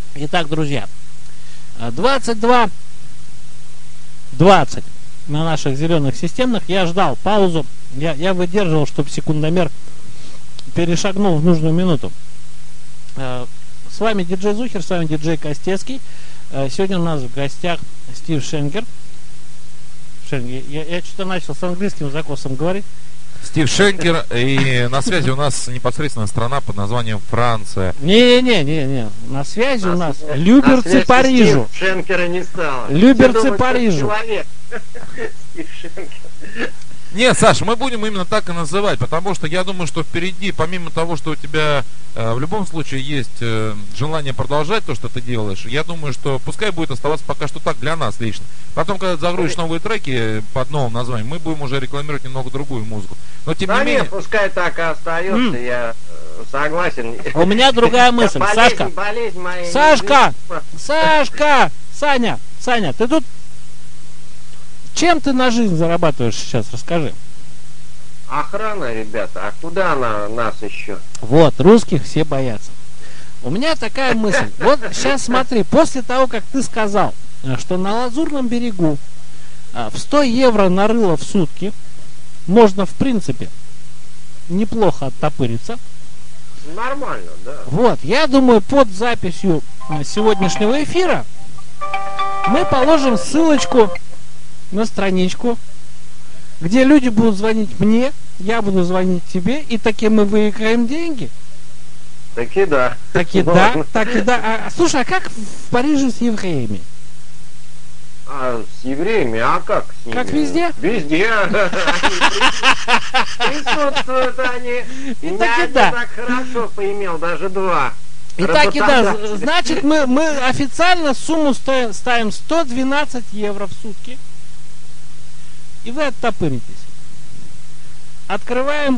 Итак, друзья, 22:20 на наших зеленых системных. Я ждал паузу. Я выдерживал, чтобы секундомер перешагнул в нужную минуту. С вами диджей Зухер, с вами диджей Костецкий. Сегодня у нас в гостях Стив Шенкер. Я что-то начал с английским закосом говорить. Стив Шенкер, и на связи у нас непосредственно страна под названием Франция. Не. На связи у нас люберцы Парижу. Шенкера не стало. Люберцы Парижу. Стив Шенкер. Нет, Саш, мы будем именно так и называть, потому что я думаю, что впереди, помимо того, что у тебя в любом случае есть желание продолжать то, что ты делаешь, я думаю, что пускай будет оставаться пока что так для нас лично. Потом, когда ты загрузишь новые треки под новым названием, мы будем уже рекламировать немного другую музыку. Но тем не менее... Нет, пускай так и остается, я согласен. У меня другая мысль, Сашка. Сашка! Саня, ты тут? Чем ты на жизнь зарабатываешь сейчас? Расскажи. Охрана, ребята, а куда она нас еще? Вот, русских все боятся. У меня такая мысль. Вот сейчас смотри, после того, как ты сказал, что на Лазурном берегу в 100 евро нарыло в сутки можно, в принципе, неплохо оттопыриться. Нормально, да. Вот, я думаю, под записью сегодняшнего эфира мы положим ссылочку на страничку, где люди будут звонить мне, я буду звонить тебе, и таки мы выиграем деньги. Таки да. Таки да. Слушай, а как в Париже с евреями? С евреями? А как с ними? Как везде? Везде. Присутствуют они. И Ни таки один да. так хорошо поимел, даже два. И таки да. Значит, мы официально сумму ставим 112 евро в сутки. И вы оттопыритесь. Открываем